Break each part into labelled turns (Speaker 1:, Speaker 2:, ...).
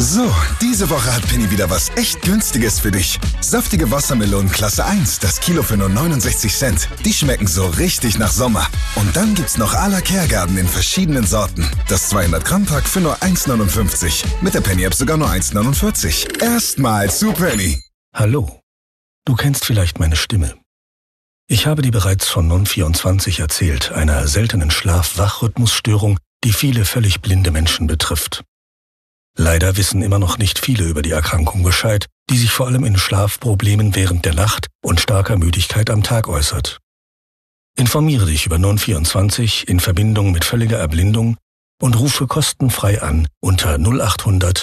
Speaker 1: So, diese Woche hat Penny wieder was echt Günstiges für dich. Saftige Wassermelonen Klasse 1, das Kilo für nur 69 Cent. Die schmecken so richtig nach Sommer. Und dann gibt's noch à la Kergarten in verschiedenen Sorten. Das 200-Gramm-Pack für nur 1,59. Mit der Penny-App sogar nur 1,49. Erstmal zu Penny.
Speaker 2: Hallo, du kennst vielleicht meine Stimme. Ich habe dir bereits von Non24 erzählt, einer seltenen Schlaf-Wach-Rhythmusstörung, die viele völlig blinde Menschen betrifft. Leider wissen immer noch nicht viele über die Erkrankung Bescheid, die sich vor allem in Schlafproblemen während der Nacht und starker Müdigkeit am Tag äußert. Informiere dich über Non24 in Verbindung mit völliger Erblindung und rufe kostenfrei an unter 0800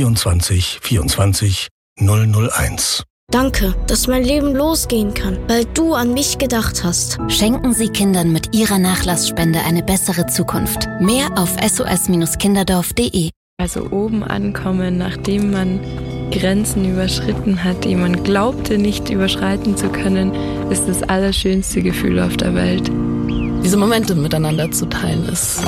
Speaker 2: 24 24 001.
Speaker 3: Danke, dass mein Leben losgehen kann, weil du an mich gedacht hast.
Speaker 4: Schenken Sie Kindern mit Ihrer Nachlassspende eine bessere Zukunft. Mehr auf sos-kinderdorf.de.
Speaker 5: Also oben ankommen, nachdem man Grenzen überschritten hat, die man glaubte nicht überschreiten zu können, ist das allerschönste Gefühl auf der Welt.
Speaker 6: Diese Momente miteinander zu teilen ist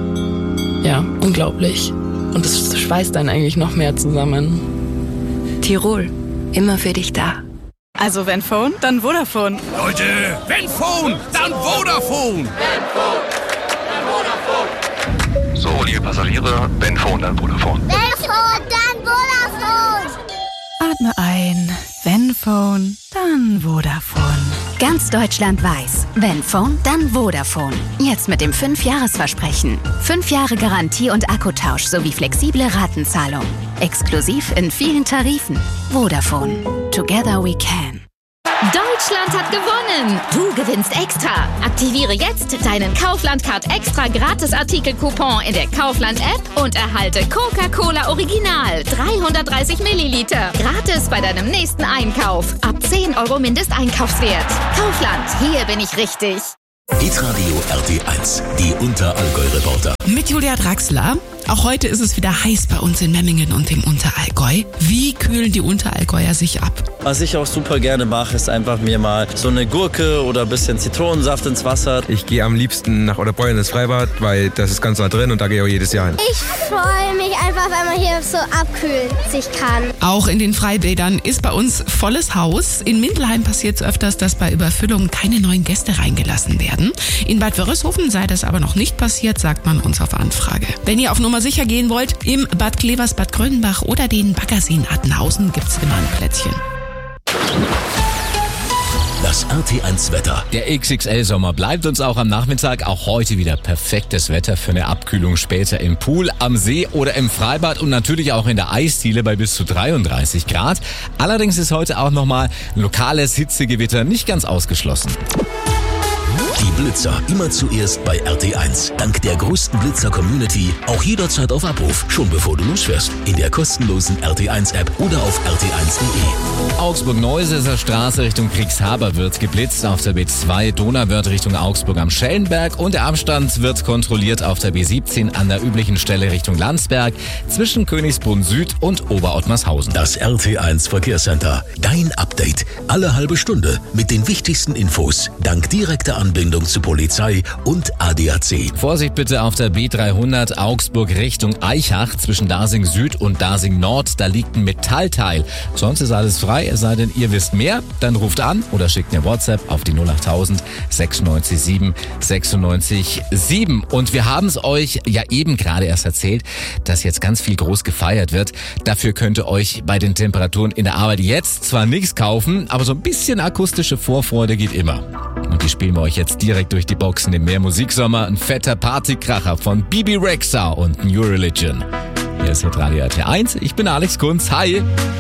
Speaker 6: ja unglaublich. Und es schweißt einen eigentlich noch mehr zusammen.
Speaker 7: Tirol, immer für dich da.
Speaker 8: Also wenn Phone, dann Vodafone.
Speaker 9: Leute, wenn Phone, dann Vodafone.
Speaker 10: Wenn Phone, dann Vodafone. So, liebe Passagiere, wenn Phone, dann Vodafone.
Speaker 11: Wenn Phone, dann Vodafone.
Speaker 8: Atme ein, wenn Phone, dann Vodafone.
Speaker 4: Ganz Deutschland weiß, wenn Phone, dann Vodafone. Jetzt mit dem 5-Jahres-Versprechen. 5 Jahre Garantie und Akkutausch sowie flexible Ratenzahlung. Exklusiv in vielen Tarifen. Vodafone. Together we can.
Speaker 12: Deutschland hat gewonnen! Du gewinnst extra! Aktiviere jetzt deinen Kaufland-Card extra Gratis-Artikel-Coupon in der Kaufland-App und erhalte Coca-Cola Original 330 Milliliter. Gratis bei deinem nächsten Einkauf. Ab 10 € Mindesteinkaufswert. Kaufland, hier bin ich richtig.
Speaker 13: Hitradio RT1, die Unterallgäu-Reporter.
Speaker 14: Mit Julia Draxler. Auch heute ist es wieder heiß bei uns in Memmingen und im Unterallgäu. Wie kühlen die Unterallgäuer sich ab?
Speaker 15: Was ich auch super gerne mache, ist einfach mir mal so eine Gurke oder ein bisschen Zitronensaft ins Wasser.
Speaker 16: Ich gehe am liebsten nach Otterbeuern ins Freibad, weil das ist ganz nah drin und da gehe ich auch jedes Jahr hin.
Speaker 11: Ich freue mich einfach, weil man hier so abkühlen sich kann.
Speaker 14: Auch in den Freibädern ist bei uns volles Haus. In Mindelheim passiert es öfters, dass bei Überfüllung keine neuen Gäste reingelassen werden. In Bad Wörishofen sei das aber noch nicht passiert, sagt man uns auf Anfrage. Wenn ihr auf Nummer sicher gehen wollt, im Bad Klevers, Bad Grönenbach oder den Baggerseen Attenhausen gibt's immer ein Plätzchen.
Speaker 13: Das RT1-Wetter.
Speaker 17: Der XXL-Sommer bleibt uns auch am Nachmittag. Auch heute wieder perfektes Wetter für eine Abkühlung später im Pool, am See oder im Freibad und natürlich auch in der Eisdiele bei bis zu 33 Grad. Allerdings ist heute auch nochmal ein lokales Hitzegewitter nicht ganz ausgeschlossen.
Speaker 13: Die Blitzer immer zuerst bei RT1. Dank der größten Blitzer-Community auch jederzeit auf Abruf, schon bevor du losfährst. In der kostenlosen RT1-App oder auf rt1.de.
Speaker 17: Augsburg-Neusässer Straße Richtung Kriegshaber wird geblitzt. Auf der B2 Donauwörth Richtung Augsburg am Schellenberg. Und der Abstand wird kontrolliert auf der B17 an der üblichen Stelle Richtung Landsberg zwischen Königsbrunn Süd und Oberottmarshausen.
Speaker 13: Das RT1 Verkehrscenter. Dein Update. Alle halbe Stunde mit den wichtigsten Infos. Dank direkter Anbindung zu Polizei und ADAC.
Speaker 17: Vorsicht bitte auf der B300 Augsburg Richtung Eichach zwischen Dasing Süd und Dasing Nord. Da liegt ein Metallteil. Sonst ist alles frei, es sei denn, ihr wisst mehr. Dann ruft an oder schickt eine WhatsApp auf die 08000 96 7 96 7. Und wir haben es euch ja eben gerade erst erzählt, dass jetzt ganz viel groß gefeiert wird. Dafür könnt ihr euch bei den Temperaturen in der Arbeit jetzt zwar nichts kaufen, aber so ein bisschen akustische Vorfreude geht immer. Und die spielen wir euch jetzt direkt durch die Boxen im Mehr-Musiksommer. Ein fetter Partykracher von Bibi Rexha und New Religion. Hier ist Hitradio RT1. Ich bin Alex Kunz. Hi!